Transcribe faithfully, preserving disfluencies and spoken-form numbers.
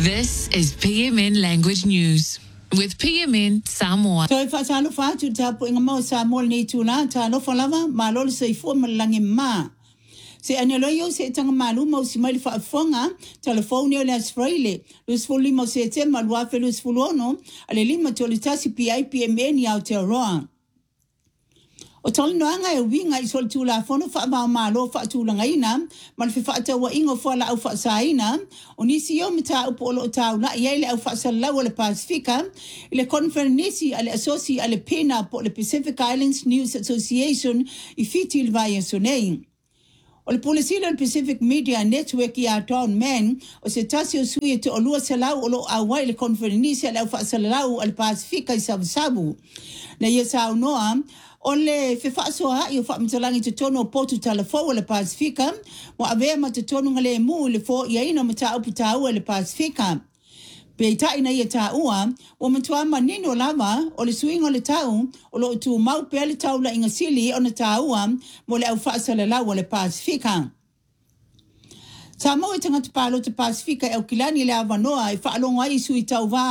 This is P M N Language News with P M N Samoa. So if I talo fatu tapo inga mo Samoa ni tuna talo falava malol se fo malangi ma. Se anelo yo se tanga malu mo si mali fa fonga telefonia le Australia. Lus fuli mo se te malwa fe lus fulono ale lima tolitasi P I P M N ya Aotearoa. O tali noanga e winga i sol tula fono fa ma malo fa tula ngaina mal fi fa ta wa ingo fa la au fa saina o nisi yo mita upo lo ta na yele au fa sala wala Pacifica ile conferenisi ale associ ale pena po le Pacific Islands News Association i fitil vai sonei. O le polisila le Pacific Media Network ya Town Man o se tasi o sui te olua salau o lo awai le conferenisi ale au fa salau ale Pacifica i sabu sabu. Na ye sa noa ole fe fa so ha yo fa mtalangi te tono potu telefo le Pacifica wa ave ma te tono ngale mu le fo ya ina mata uputa le Pacifica pe ta ina ye ta ua o mtua manino lava o le swing o le tau o lo tu mau pe le tau la inga sili o na ta ua mo le au fa sala la le Pacifica sa mo e tanga te palo te Pacifica e o kilani le avanoa e fa alonga i sui tau va